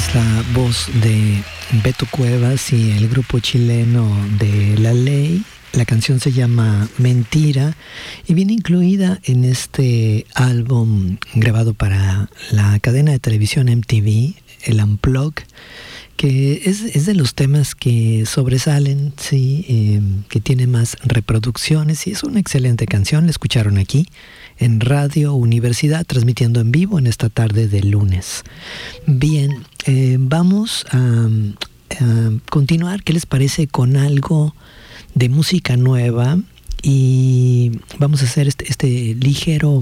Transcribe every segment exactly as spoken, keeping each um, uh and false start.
es la voz de Beto Cuevas y el grupo chileno de La Ley. La canción se llama Mentira y viene incluida en este álbum grabado para la cadena de televisión M T V, el Unplug, que es, es de los temas que sobresalen, sí, eh, que tiene más reproducciones y es una excelente canción. La escucharon aquí en Radio Universidad, transmitiendo en vivo en esta tarde de lunes. Bien, eh, vamos a, a continuar. ¿Qué les parece con algo de música nueva? Y vamos a hacer este, este ligero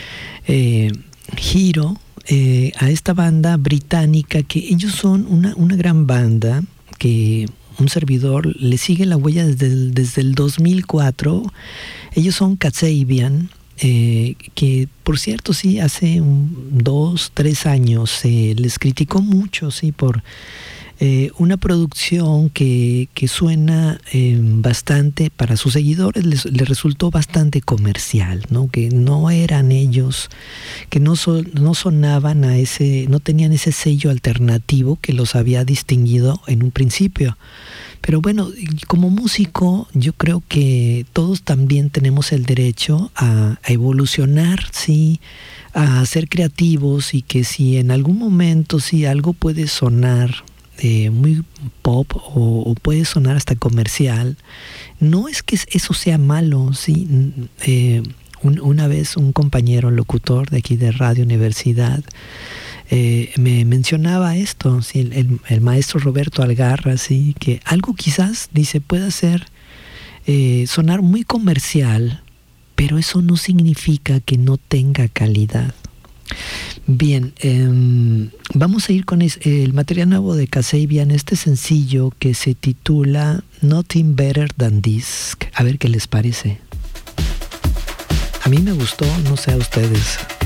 eh, giro eh, a esta banda británica, que ellos son una, una gran banda que un servidor le sigue la huella desde el, desde el dos mil cuatro. Ellos son Kasabian. Eh, que por cierto sí hace un, dos, tres años se eh, les criticó mucho, sí, por eh, una producción que, que suena eh, bastante para sus seguidores, les, les resultó bastante comercial, ¿no? Que no eran ellos, que no, so, no sonaban a ese, no tenían ese sello alternativo que los había distinguido en un principio. Pero bueno, como músico, yo creo que todos también tenemos el derecho a, a evolucionar, sí, a ser creativos, y que si en algún momento sí algo puede sonar eh, muy pop o, o puede sonar hasta comercial, no es que eso sea malo, sí. Eh, un, una vez un compañero locutor de aquí de Radio Universidad Eh, me mencionaba esto, ¿sí? el, el, el maestro Roberto Algarra, ¿sí? Que algo quizás, dice, pueda ser eh, sonar muy comercial, pero eso no significa que no tenga calidad. Bien, eh, vamos a ir con es, el material nuevo de Kasabian, este sencillo que se titula Nothing Better Than This. A ver qué les parece. A mí me gustó, no sé a ustedes.